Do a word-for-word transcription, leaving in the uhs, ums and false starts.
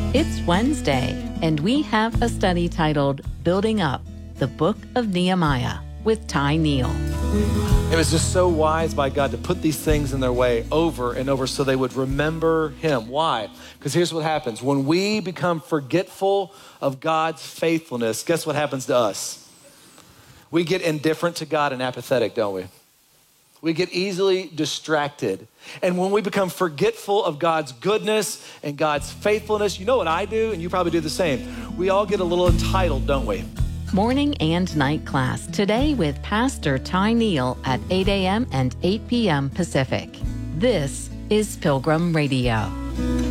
It's Wednesday, and we have a study titled Building Up, the Book of Nehemiah with Ty Neal. It was just so wise by God to put these things in their way over and over so they would remember him. Why? Because here's what happens. When we become forgetful of God's faithfulness, guess what happens to us? We get indifferent to God and apathetic, don't we? We get easily distracted. And when we become forgetful of God's goodness and God's faithfulness, you know what I do, and you probably do the same. We all get a little entitled, don't we? Morning and night class today with Pastor Ty Neal at eight a.m. and eight p.m. Pacific. This is Pilgrim Radio.